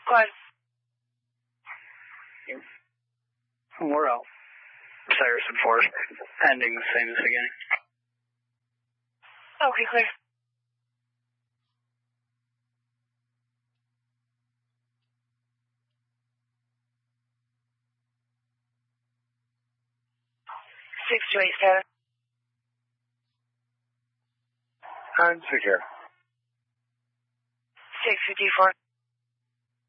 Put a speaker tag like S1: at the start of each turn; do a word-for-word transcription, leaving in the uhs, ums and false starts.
S1: Go ahead.
S2: We're out. Cyrus and Forest. Ending the same as the beginning.
S1: Okay, clear. Six two eight seven.
S3: I'm secure.
S1: Six fifty four.